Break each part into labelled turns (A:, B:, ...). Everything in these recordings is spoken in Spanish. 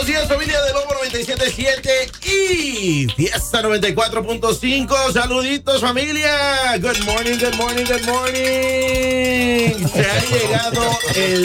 A: días, familia de Lobo 97.7 y Fiesta 94.5. Saluditos, familia. Good morning, good morning, good morning. Se ha llegado el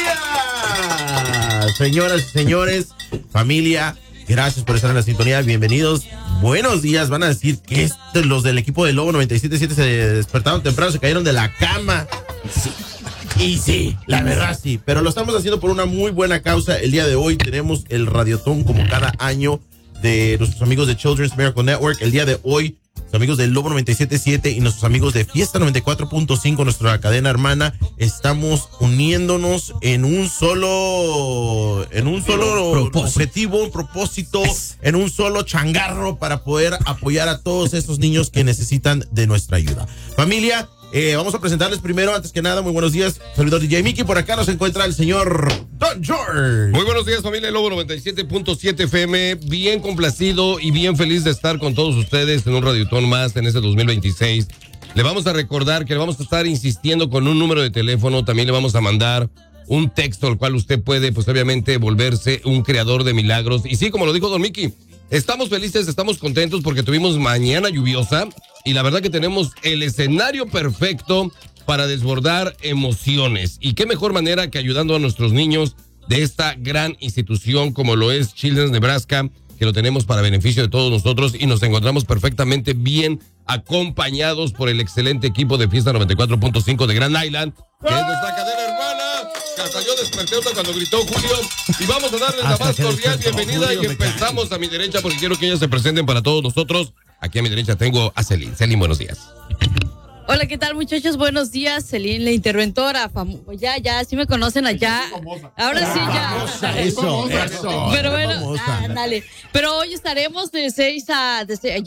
A: día. Señoras y señores, familia, gracias por estar en la sintonía. Bienvenidos. Buenos días. Van a decir que los del equipo de Lobo 97.7 se despertaron temprano, se cayeron de la cama. Sí. Y sí, la verdad sí, pero lo estamos haciendo por una muy buena causa. El día de hoy tenemos el Radiotón como cada año de nuestros amigos de Children's Miracle Network. El día de hoy, los amigos del Lobo 97.7 y nuestros amigos de Fiesta 94.5, nuestra cadena hermana, estamos uniéndonos en un solo objetivo, un propósito, en un solo changarro para poder apoyar a todos esos niños que necesitan de nuestra ayuda. Familia, vamos a presentarles primero, antes que nada, muy buenos días, servidor DJ Mickey. Por acá nos encuentra el señor Don George.
B: Muy buenos días, familia Lobo 97.7 FM. Bien complacido y bien feliz de estar con todos ustedes en un Radiotón más en este 2026. Le vamos a recordar que le vamos a estar insistiendo con un número de teléfono. También le vamos a mandar un texto al cual usted puede, pues obviamente, volverse un creador de milagros. Y sí, como lo dijo Don Mickey, estamos felices, estamos contentos porque tuvimos mañana lluviosa y la verdad que tenemos el escenario perfecto para desbordar emociones. Y qué mejor manera que ayudando a nuestros niños de esta gran institución como lo es Children's Nebraska, que lo tenemos para beneficio de todos nosotros y nos encontramos perfectamente bien acompañados por el excelente equipo de Fiesta 94.5 de Grand Island, que es nuestra cadena hermana. Hasta yo desperté cuando gritó Julio. Y vamos a darles la más cordial bienvenida y empezamos a mi derecha porque quiero que ellas se presenten para todos nosotros. Aquí a mi derecha tengo a Celine. Celine, buenos días.
C: Hola, ¿qué tal, muchachos? Buenos días, Celine, la interventora. Ya, sí me conocen allá. Ahora sí, ya.
A: Eso.
C: Pero bueno, dale. Pero hoy estaremos de 6 a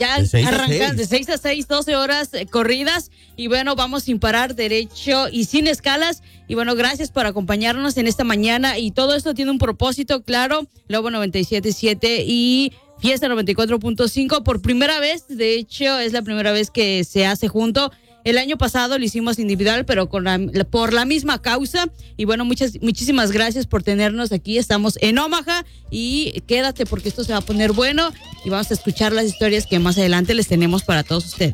C: 6, 12 horas corridas. Y bueno, vamos sin parar, derecho y sin escalas. Y bueno, gracias por acompañarnos en esta mañana. Y todo esto tiene un propósito, claro. Lobo 97.7 y Fiesta 94.5 por primera vez. De hecho, es la primera vez que se hace junto. El año pasado lo hicimos individual, pero por la misma causa. Y bueno, muchísimas gracias por tenernos aquí. Estamos en Omaha y quédate porque esto se va a poner bueno y vamos a escuchar las historias que más adelante les tenemos para todos ustedes.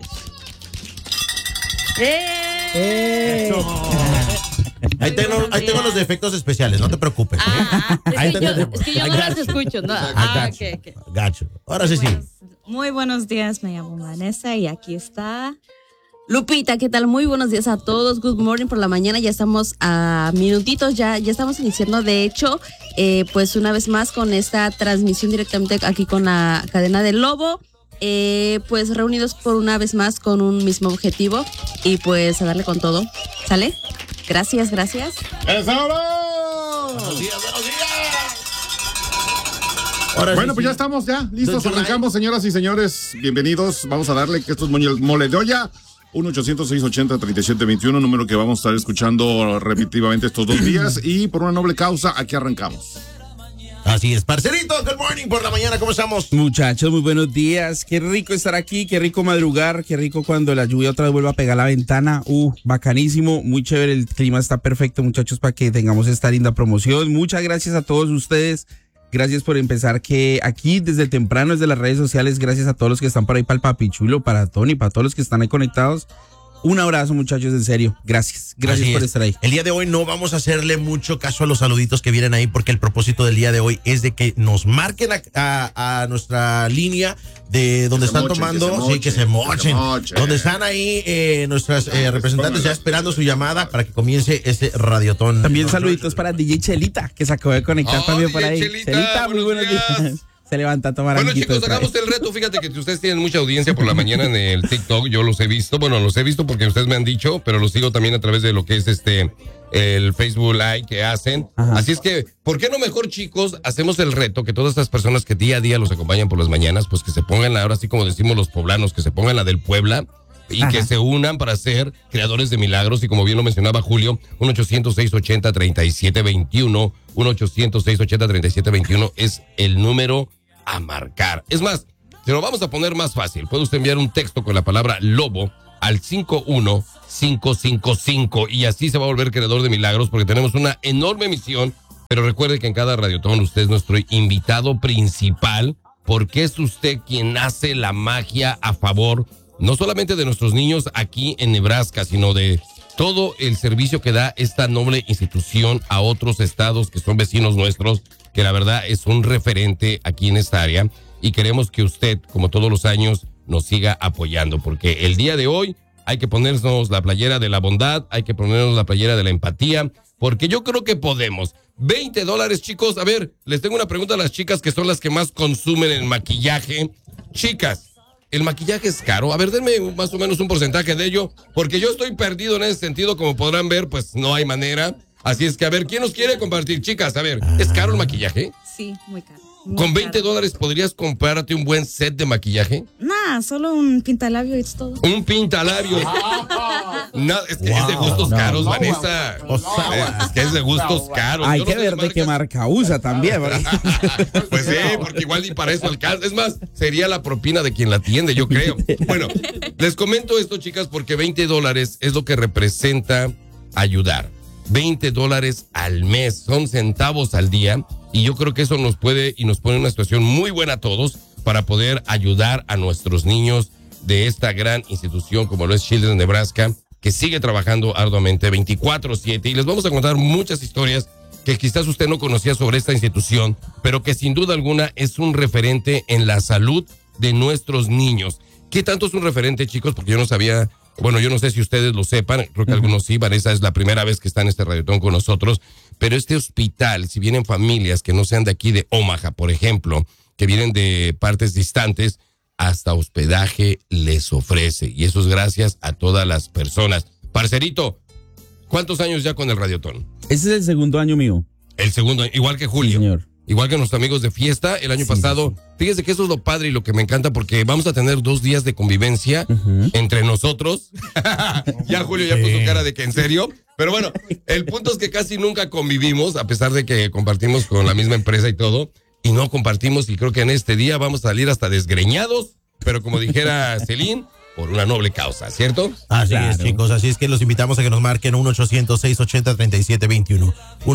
A: Ahí tengo los efectos especiales, no te preocupes.
C: Es que yo no las escucho. No. Okay.
A: Gacho. Ahora sí.
D: Muy buenos días, me llamo Vanessa y aquí está Lupita. ¿Qué tal? Muy buenos días a todos. Good morning por la mañana. Ya estamos a minutitos, ya estamos iniciando. De hecho, pues una vez más con esta transmisión directamente aquí con la cadena del Lobo. Pues reunidos por una vez más con un mismo objetivo y pues a darle con todo. ¿Sale? Gracias.
A: ¡Buenos días!
E: Bueno, pues ya estamos, listos, arrancamos, señoras y señores, bienvenidos, vamos a darle que esto es Mole de Olla, 1-800-680-3721, número que vamos a estar escuchando repetitivamente estos 2 días y por una noble causa, aquí arrancamos.
A: Así es, parcerito, good morning por la mañana, ¿cómo estamos?
F: Muchachos, muy buenos días, qué rico estar aquí, qué rico madrugar, qué rico cuando la lluvia otra vez vuelva a pegar la ventana, bacanísimo, muy chévere, el clima está perfecto, muchachos, para que tengamos esta linda promoción. Muchas gracias a todos ustedes, gracias por empezar que aquí desde temprano, desde las redes sociales, gracias a todos los que están por ahí, para el Papi Chulo, para Tony, para todos los que están ahí conectados. Un abrazo, muchachos, en serio. Gracias por estar ahí.
A: El día de hoy no vamos a hacerle mucho caso a los saluditos que vienen ahí porque el propósito del día de hoy es de que nos marquen a nuestra línea de donde están tomando, que se mochen. Donde están ahí nuestras representantes ya esperando su llamada para que comience este radiotón.
F: También saluditos para DJ Chelita, que se acabó de conectar también por ahí. Chelita, muy buenos días. Se levanta a tomar.
B: Bueno, chicos, hagamos el reto. Fíjate que ustedes tienen mucha audiencia por la mañana en el TikTok. Yo los he visto. Bueno, los he visto porque ustedes me han dicho, pero los sigo también a través de lo que es el Facebook Live que hacen. Ajá. Así es que, ¿por qué no mejor, chicos, hacemos el reto que todas estas personas que día a día los acompañan por las mañanas, pues que se pongan, ahora sí como decimos los poblanos, que se pongan la del Puebla y que se unan para ser creadores de milagros? Y como bien lo mencionaba Julio, 1-800-680-3721, 1-800-680-3721 es el número a marcar. Es más, se lo vamos a poner más fácil. Puede usted enviar un texto con la palabra Lobo al 51555 y así se va a volver creador de milagros porque tenemos una enorme misión Pero recuerde que en cada Radiotón usted es nuestro invitado principal, porque es usted quien hace la magia a favor, no solamente de nuestros niños aquí en Nebraska, sino de todo el servicio que da esta noble institución a otros estados que son vecinos nuestros, que la verdad es un referente aquí en esta área. Y queremos que usted, como todos los años, nos siga apoyando, porque el día de hoy hay que ponernos la playera de la bondad, hay que ponernos la playera de la empatía, porque yo creo que podemos. $20, chicos. A ver, les tengo una pregunta a las chicas que son las que más consumen el maquillaje. Chicas, ¿el maquillaje es caro? A ver, denme más o menos un porcentaje de ello, porque yo estoy perdido en ese sentido, como podrán ver, pues no hay manera. Así es que, a ver, ¿quién nos quiere compartir? Chicas, a ver, ¿es caro el maquillaje?
D: Sí, muy caro.
B: ¿Con $20 podrías comprarte un buen set de maquillaje?
D: Nah, solo un pintalabio y es todo.
B: Un pintalabios. No, es que es de gustos caros, Vanessa. Es que es de gustos caros.
F: Hay que ver de qué marca usa también.
B: Pues sí, porque igual ni para eso alcanza. Es más, sería la propina de quien la atiende, yo creo. Bueno, les comento esto, chicas, porque $20 es lo que representa ayudar. $20 al mes, son centavos al día, y yo creo que eso nos puede y nos pone en una situación muy buena a todos para poder ayudar a nuestros niños de esta gran institución como lo es Children's Nebraska, que sigue trabajando arduamente 24/7, y les vamos a contar muchas historias que quizás usted no conocía sobre esta institución, pero que sin duda alguna es un referente en la salud de nuestros niños. ¿Qué tanto es un referente, chicos? Porque yo no sabía. Bueno, yo no sé si ustedes lo sepan, creo que algunos sí. Vanessa es la primera vez que está en este Radiotón con nosotros, pero este hospital, si vienen familias que no sean de aquí de Omaha, por ejemplo, que vienen de partes distantes, hasta hospedaje les ofrece, y eso es gracias a todas las personas. Parcerito, ¿cuántos años ya con el Radiotón?
F: Ese es el segundo año mío.
B: El segundo, igual que Julio.
F: Sí, señor.
B: Igual que nuestros amigos de fiesta, el año pasado. Sí. Fíjese que eso es lo padre y lo que me encanta, porque vamos a tener 2 días de convivencia entre nosotros. Ya Julio ya puso cara de que en serio. Pero bueno, el punto es que casi nunca convivimos, a pesar de que compartimos con la misma empresa y todo. Y no compartimos, y creo que en este día vamos a salir hasta desgreñados. Pero como dijera Celine, por una noble causa, ¿cierto?
A: Así es, chicos. Así es que los invitamos a que nos marquen 1-800-680-3721.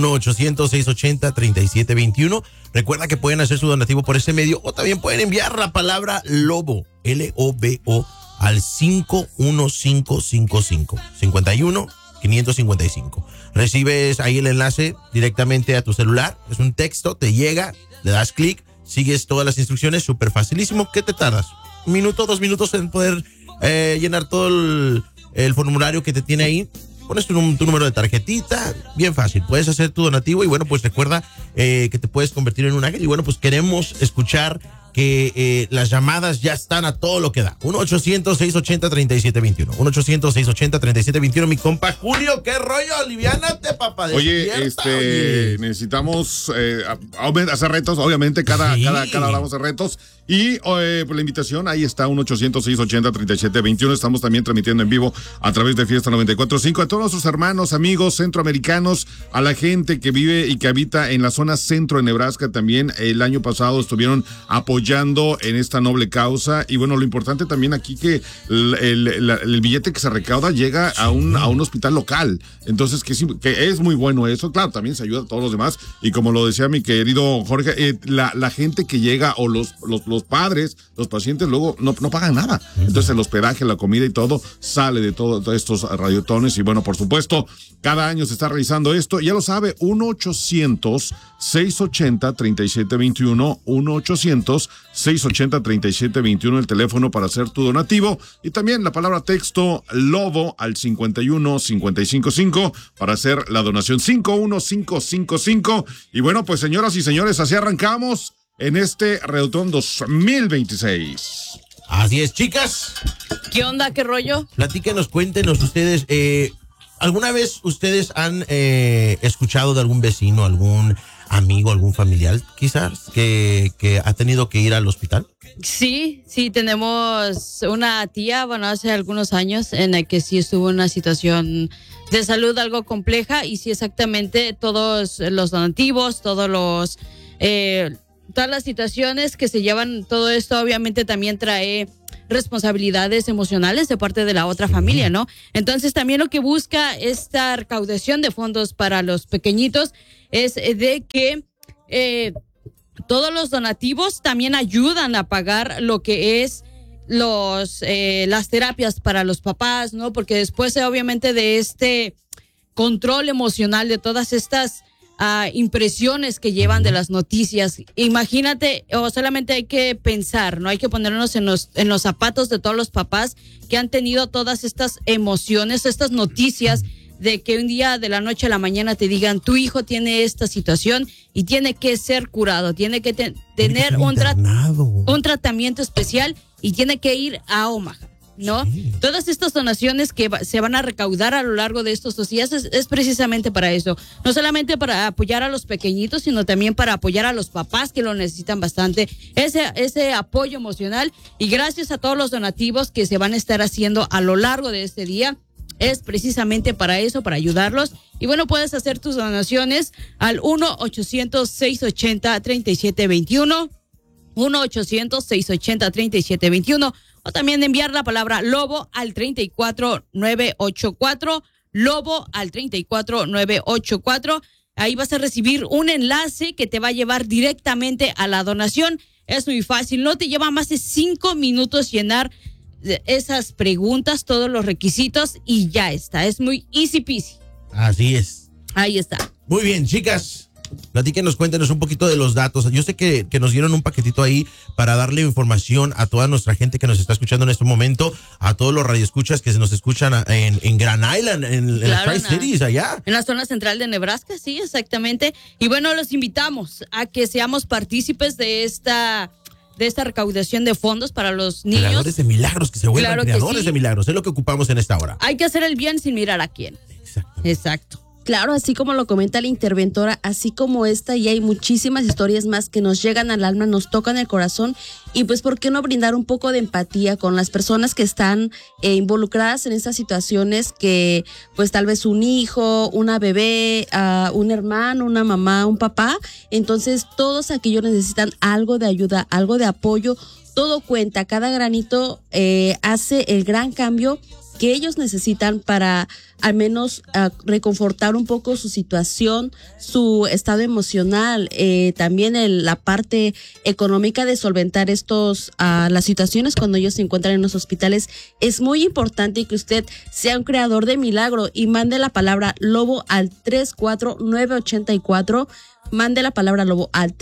A: 1-800-680-3721. Recuerda que pueden hacer su donativo por ese medio, o también pueden enviar la palabra LOBO, L-O-B-O, al 51555. 51-555. Recibes ahí el enlace directamente a tu celular. Es un texto, te llega, le das clic, sigues todas las instrucciones, súper facilísimo. ¿Qué te tardas? 1 minuto, 2 minutos en poder llenar todo el formulario que te tiene ahí. Pones tu número de tarjetita, bien fácil. Puedes hacer tu donativo, y bueno, pues recuerda que te puedes convertir en un ángel. Y bueno, pues queremos escuchar que las llamadas ya están a todo lo que da. 1-800-680-3721. 1-800-680-3721. Mi compa Julio, ¿qué rollo? Aliviánate, papá.
E: Oye, necesitamos hacer retos, obviamente, cada hora vamos a hacer retos. Y por la invitación, ahí está, 1-800-680-3721. Estamos también transmitiendo en vivo a través de Fiesta 94.5. A todos nuestros hermanos, amigos centroamericanos, a la gente que vive y que habita en la zona centro de Nebraska también. El año pasado estuvieron apoyando en esta noble causa. Y bueno, lo importante también aquí que el billete que se recauda llega a un hospital local. Entonces, que es muy bueno eso. Claro, también se ayuda a todos los demás. Y como lo decía mi querido Jorge, la gente que llega, o los padres, los pacientes, luego no pagan nada. Entonces el hospedaje, la comida y todo sale de todos estos radiotones. Y bueno, por supuesto, cada año se está realizando esto. Ya lo sabe, 1-800-680-3721. 1-800-680-3721, el teléfono para hacer tu donativo. Y también la palabra texto LOBO al 51-555 para hacer la donación. 51555. Y bueno, pues señoras y señores, así arrancamos en este Radiotón 2026.
A: Así es, chicas.
C: ¿Qué onda? ¿Qué rollo?
A: Platíquenos, cuéntenos ustedes. ¿Alguna vez ustedes han escuchado de algún vecino, algún amigo, algún familiar, quizás, que ha tenido que ir al hospital?
C: Sí, tenemos una tía, bueno, hace algunos años, en la que sí estuvo en una situación de salud algo compleja, y sí, exactamente, todos los donativos, todas las situaciones que se llevan, todo esto obviamente también trae responsabilidades emocionales de parte de la otra familia, ¿no? Entonces también lo que busca esta recaudación de fondos para los pequeñitos es de que todos los donativos también ayudan a pagar lo que es las terapias para los papás, ¿no? Porque después obviamente de este control emocional, de todas estas impresiones que llevan de las noticias, imagínate, o solamente hay que pensar, ¿no? Hay que ponernos en los zapatos de todos los papás que han tenido todas estas emociones, estas noticias de que un día de la noche a la mañana te digan, tu hijo tiene esta situación y tiene que ser curado, tiene que tener un tratamiento especial y tiene que ir a Omaha, ¿no? Sí. Todas estas donaciones que se van a recaudar a lo largo de estos 2 días es precisamente para eso. No solamente para apoyar a los pequeñitos, sino también para apoyar a los papás que lo necesitan bastante. Ese apoyo emocional, y gracias a todos los donativos que se van a estar haciendo a lo largo de este día, es precisamente para eso, para ayudarlos. Y bueno, puedes hacer tus donaciones al 1-800-680-3721, 1-800-680-3721, o también enviar la palabra Lobo al 34984, Lobo al 34984. Ahí vas a recibir un enlace que te va a llevar directamente a la donación. Es muy fácil, no te lleva más de 5 minutos llenar esas preguntas, todos los requisitos, y ya está. Es muy easy peasy.
A: Así es.
C: Ahí está.
A: Muy bien, chicas. Platíquenos, cuéntenos un poquito de los datos. Yo sé que nos dieron un paquetito ahí para darle información a toda nuestra gente que nos está escuchando en este momento, a todos los radioescuchas que se nos escuchan en Grand Island, en las Tri-Cities, allá.
C: En la zona central de Nebraska, sí, exactamente. Y bueno, los invitamos a que seamos partícipes de esta recaudación de fondos para los niños.
A: Creadores de milagros, que se vuelvan creadores de milagros. Es lo que ocupamos en esta hora.
C: Hay que hacer el bien sin mirar a quién. Exacto.
D: Claro, así como lo comenta la interventora, así como esta, y hay muchísimas historias más que nos llegan al alma, nos tocan el corazón, y pues ¿por qué no brindar un poco de empatía con las personas que están involucradas en estas situaciones, que pues tal vez un hijo, una bebé, un hermano, una mamá, un papá? Entonces todos aquellos necesitan algo de ayuda, algo de apoyo. Todo cuenta, cada granito hace el gran cambio que ellos necesitan para al menos reconfortar un poco su situación, su estado emocional, también la parte económica de solventar las situaciones cuando ellos se encuentran en los hospitales. Es muy importante que usted sea un creador de milagro y mande la palabra Lobo al 34984. Mande la palabra Lobo al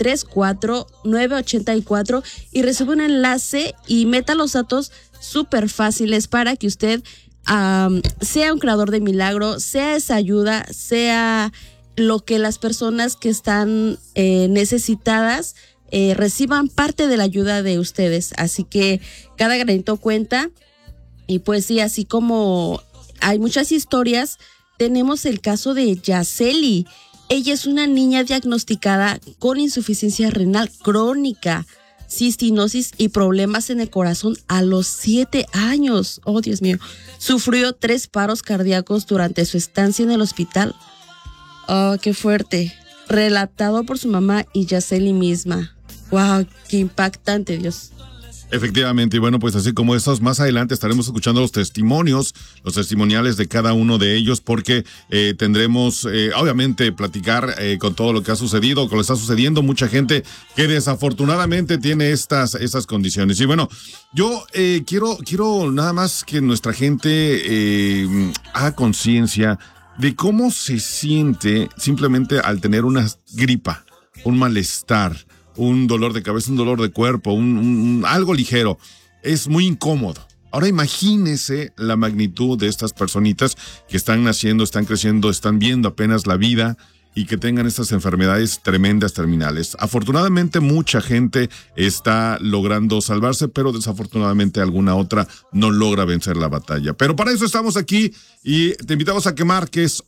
D: 34984 y recibe un enlace y meta los datos súper fáciles para que usted sea un creador de milagro, sea esa ayuda, sea lo que las personas que están necesitadas reciban parte de la ayuda de ustedes. Así que cada granito cuenta. Y pues sí, así como hay muchas historias, tenemos el caso de Yaceli. Ella es una niña diagnosticada con insuficiencia renal crónica, cistinosis y problemas en el corazón a los 7 años. Oh, Dios mío. Sufrió 3 paros cardíacos durante su estancia en el hospital. Oh, qué fuerte. Relatado por su mamá y Yaceli misma. Wow, qué impactante, Dios.
E: Efectivamente, y bueno, pues así como estos, más adelante estaremos escuchando los testimoniales de cada uno de ellos, porque tendremos, obviamente, platicar con todo lo que ha sucedido, con lo que está sucediendo, mucha gente que desafortunadamente tiene estas condiciones. Y bueno, yo quiero nada más que nuestra gente haga conciencia de cómo se siente simplemente al tener una gripa, un malestar, un dolor de cabeza, un dolor de cuerpo, algo ligero. Es muy incómodo. Ahora imagínese la magnitud de estas personitas que están naciendo, están creciendo, están viendo apenas la vida y que tengan estas enfermedades tremendas, terminales. Afortunadamente mucha gente está logrando salvarse, pero desafortunadamente alguna otra no logra vencer la batalla. Pero para eso estamos aquí y te invitamos a que marques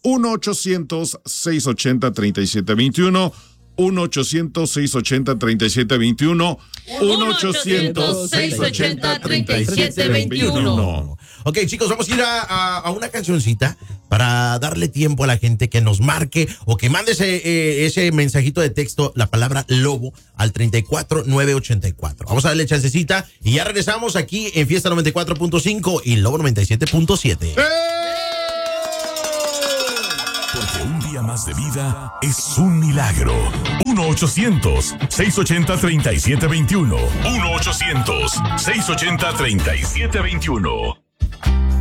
E: 1-800-680-3721, 1-800-680-3721,
C: 1-800-680-3721.
A: Ok, chicos, vamos a ir a una cancioncita para darle tiempo a la gente que nos marque o que mande ese mensajito de texto, la palabra Lobo, al 34984. Vamos a darle chancecita y ya regresamos aquí en Fiesta 94.5 y Lobo 97.7.
G: Porque un día día más de vida es un milagro. 1-800-680-3721. 1-800-680-3721.